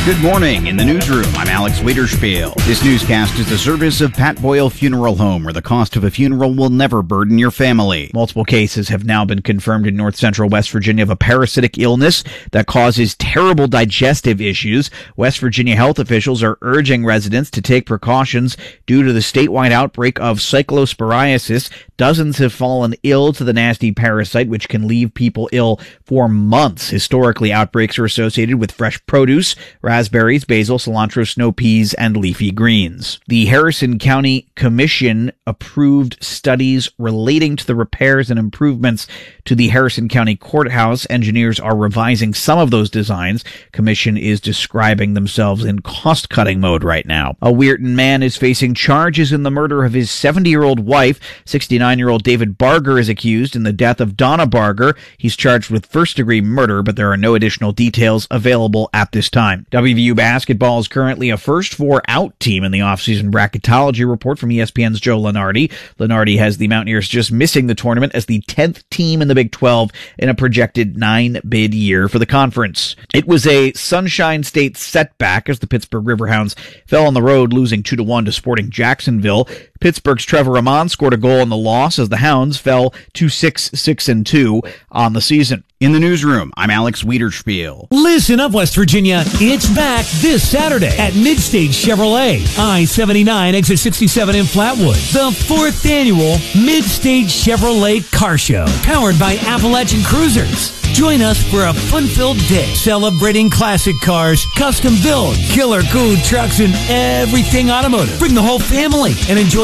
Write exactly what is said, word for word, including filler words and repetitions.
Good morning. In the newsroom, I'm Alex Wiederspiel. This newscast is the service of Pat Boyle Funeral Home, where the cost of a funeral will never burden your family. Multiple cases have now been confirmed in north central West Virginia of a parasitic illness that causes terrible digestive issues. West Virginia health officials are urging residents to take precautions due to the statewide outbreak of cyclosporiasis. Dozens have fallen ill to the nasty parasite, which can leave people ill for months. Historically, outbreaks are associated with fresh produce, raspberries, basil, cilantro, snow peas, and leafy greens. The Harrison County Commission approved studies relating to the repairs and improvements to the Harrison County Courthouse. Engineers are revising some of those designs. Commission is describing themselves in cost-cutting mode right now. A Weirton man is facing charges in the murder of his seventy-year-old wife. sixty-nine-year-old David Barger is accused in the death of Donna Barger. He's charged with first-degree murder, but there are no additional details available at this time. W V U basketball is currently a first four-out team in the offseason bracketology report from E S P N's Joe Lunardi. Lunardi has the Mountaineers just missing the tournament as the tenth team in the Big twelve in a projected nine-bid year for the conference. It was a Sunshine State setback as the Pittsburgh Riverhounds fell on the road, losing two to one to Sporting Jacksonville. Pittsburgh's Trevor Amon scored a goal in the loss as the Hounds fell to six, six, and two on the season. In the newsroom, I'm Alex Wiederspiel. Listen up, West Virginia. It's back this Saturday at Midstage Chevrolet, I seventy-nine, exit sixty-seven in Flatwood. The fourth annual Midstage Chevrolet Car Show, powered by Appalachian Cruisers. Join us for a fun-filled day celebrating classic cars, custom build, killer cool trucks, and everything automotive. Bring the whole family and enjoy